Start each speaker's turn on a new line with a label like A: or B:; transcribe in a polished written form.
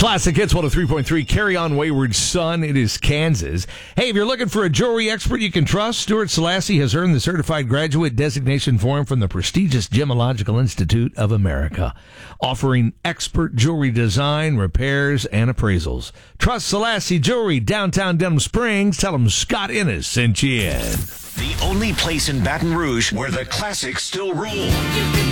A: Classic Hits 103.3, Carry On Wayward Son. It is Kansas. Hey, if you're looking for a jewelry expert you can trust, Stuart Selassie has earned the certified graduate designation for him from the prestigious Gemological Institute of America, offering expert jewelry design, repairs, and appraisals. Trust Selassie Jewelry, downtown Denham Springs. Tell them Scott Innes sent you in.
B: The only place in Baton Rouge where the classics still rule.